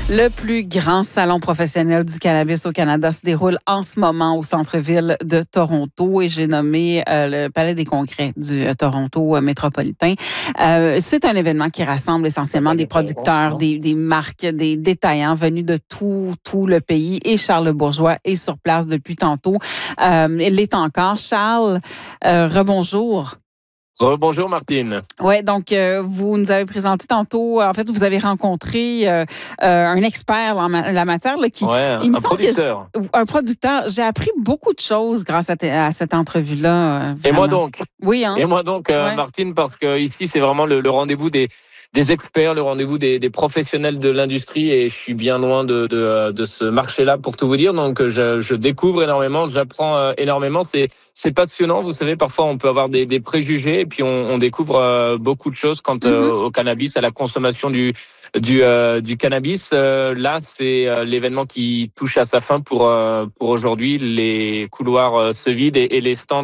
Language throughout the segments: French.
Le plus grand salon professionnel du cannabis au Canada se déroule en ce moment au centre-ville de Toronto et j'ai nommé le Palais des Congrès du Toronto métropolitain. C'est un événement qui rassemble essentiellement des producteurs, des marques, des détaillants venus de tout le pays et Charles Bourgeois est sur place depuis tantôt. Il l'est encore. Charles, rebonjour. Bonjour Martine. Oui, donc vous nous avez présenté tantôt, en fait, vous avez rencontré un expert en la matière là, qui, il me semble producteur. Un producteur. J'ai appris beaucoup de choses grâce à cette entrevue-là. Et moi donc. Oui, hein? Et moi donc, Martine, parce que ici c'est vraiment le rendez-vous des experts, le rendez-vous des professionnels de l'industrie et je suis bien loin de ce marché-là pour tout vous dire. Donc je découvre énormément, j'apprends énormément. C'est passionnant. Vous savez, parfois on peut avoir des préjugés et puis on découvre beaucoup de choses quant au cannabis, à la consommation du cannabis. Là, c'est l'événement qui touche à sa fin pour aujourd'hui. Les couloirs se vident et les stands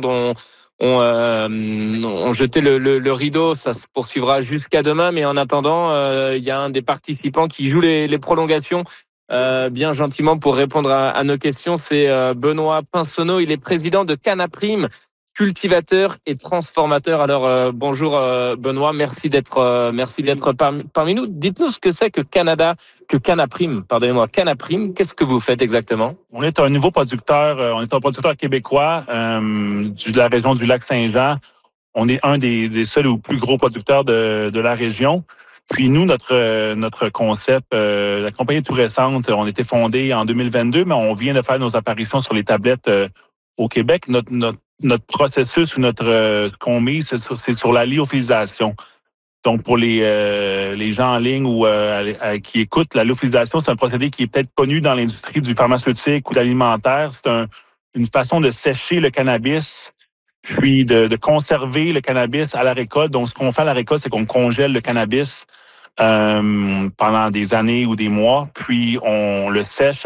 ont jeté le rideau. Ça se poursuivra jusqu'à demain, mais en attendant, il y a un des participants qui joue les prolongations bien gentiment pour répondre à nos questions. C'est Benoît Pinsonneau. Il est président de Canaprime, cultivateur et transformateur. Alors bonjour Benoît, merci d'être parmi nous. Dites-nous ce que c'est que Canaprime, pardonnez-moi, Canaprime. Qu'est-ce que vous faites exactement? On est un nouveau producteur, on est un producteur québécois de la région du Lac-Saint-Jean. On est un des seuls ou plus gros producteurs de la région. Puis nous, notre concept, la compagnie est tout récente. On a été fondé en 2022, mais on vient de faire nos apparitions sur les tablettes au Québec. Notre processus ou ce qu'on met, c'est sur la lyophilisation. Donc, pour les gens en ligne ou qui écoutent, la lyophilisation, c'est un procédé qui est peut-être connu dans l'industrie du pharmaceutique ou de l'alimentaire. C'est une façon de sécher le cannabis, puis de conserver le cannabis à la récolte. Donc, ce qu'on fait à la récolte, c'est qu'on congèle le cannabis pendant des années ou des mois, puis on le sèche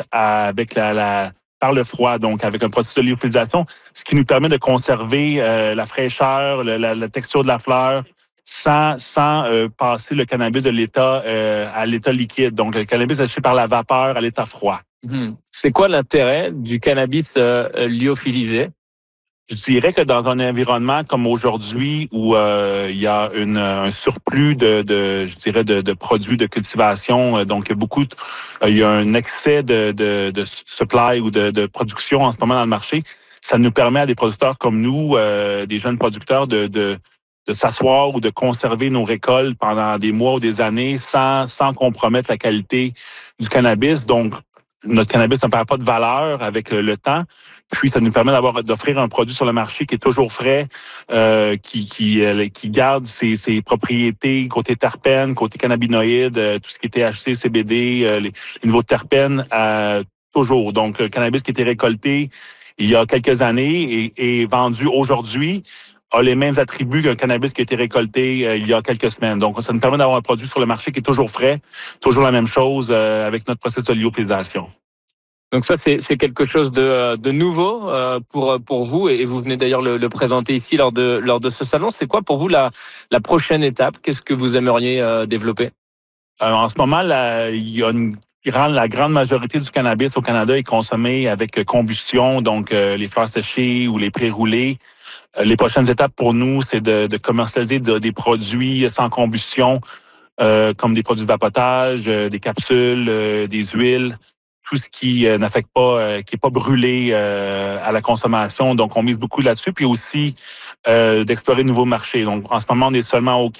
par le froid, donc avec un processus de lyophilisation, ce qui nous permet de conserver la fraîcheur, la texture de la fleur, sans passer le cannabis de l'état à l'état liquide. Donc, le cannabis séché par la vapeur à l'état froid. C'est quoi l'intérêt du cannabis lyophilisé? Je dirais que dans un environnement comme aujourd'hui où il y a un surplus de produits de cultivation, donc il y a un excès de supply ou de production en ce moment dans le marché, ça nous permet à des producteurs comme nous, des jeunes producteurs, de s'asseoir ou de conserver nos récoltes pendant des mois ou des années sans compromettre la qualité du cannabis. Donc, notre cannabis ne perd pas de valeur avec le temps. Puis, ça nous permet d'offrir un produit sur le marché qui est toujours frais, qui garde ses propriétés côté terpènes, côté cannabinoïdes, tout ce qui est THC, CBD, les niveaux de terpènes, toujours. Donc, le cannabis qui était récolté il y a quelques années et vendu aujourd'hui a les mêmes attributs qu'un cannabis qui a été récolté il y a quelques semaines. Donc, ça nous permet d'avoir un produit sur le marché qui est toujours frais, toujours la même chose avec notre processus de lyophilisation. Donc ça, c'est quelque chose de nouveau pour vous et vous venez d'ailleurs le présenter ici lors de ce salon. C'est quoi pour vous la prochaine étape? Qu'est-ce que vous aimeriez développer? En ce moment, la grande majorité du cannabis au Canada est consommée avec combustion, donc les fleurs séchées ou les pré-roulés. Les prochaines étapes pour nous, c'est de commercialiser des produits sans combustion, comme des produits de vapotage, des capsules, des huiles, tout ce qui n'affecte pas, qui est pas brûlé à la consommation. Donc, on mise beaucoup là-dessus, puis aussi d'explorer de nouveaux marchés. Donc, en ce moment, on est seulement au